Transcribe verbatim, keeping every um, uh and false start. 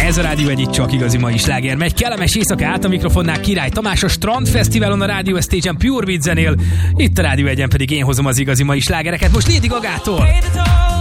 Ez a Rádió egy, itt csak igazi mai sláger megy. Kellemes éjszakát, a mikrofonnál Király Tamás, a Strandfesztiválon a Radio Stage-en Pure Beat zenél. Itt a Rádió egyen pedig én hozom az igazi mai slágereket. Most Lady Gagától